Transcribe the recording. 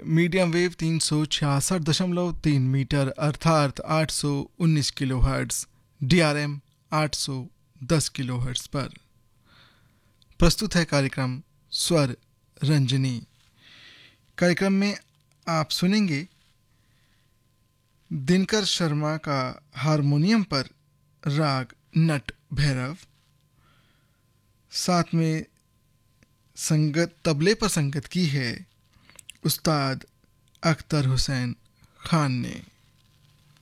Medium wave 366.3 metre अर्थात 819 kilohertz, DRM 810 kilohertz पर प्रस्तुत है कार्यक्रम स्वर रंजनी। कार्यक्रम में आप सुनेंगे दिनकर शर्मा का हारमोनियम पर राग नट भैरव, साथ में तबले पर संगत की है उस्ताद अख्तर हुसैन खान ने।